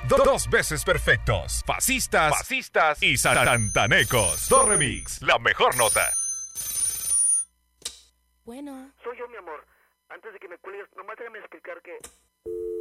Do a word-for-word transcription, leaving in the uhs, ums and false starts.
Do- dos veces perfectos. Fascistas, fascistas y santanecos. Do Remix, la mejor nota. Bueno. Soy yo, mi amor. Antes de que me cuelgues, nomás déjame explicar que...